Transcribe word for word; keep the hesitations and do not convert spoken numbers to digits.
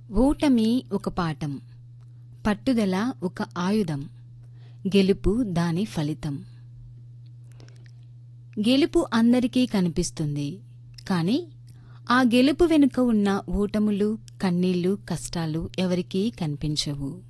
ఓటమి ఒక పాఠం, పట్టుదల ఒక ఆయుధం, గెలుపు దాని ఫలితం. గెలుపు అందరికీ కనిపిస్తుంది, కానీ ఆ గెలుపు వెనుక ఉన్న ఓటములు, కన్నీళ్లు, కష్టాలు ఎవరికీ కనిపించవు.